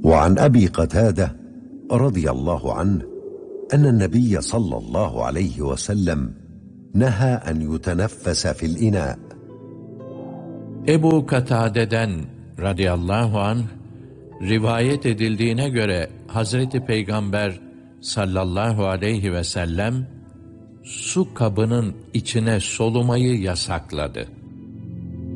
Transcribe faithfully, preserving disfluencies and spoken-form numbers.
وعن أبي قتادة رضي الله عنه أن النبي صلى الله عليه وسلم نهى أن يتنفس في الإناء. Ebu Katade'den radıyallahu anh rivayet edildiğine göre Hazreti Peygamber sallallahu aleyhi ve sellem su kabının içine solumayı yasakladı.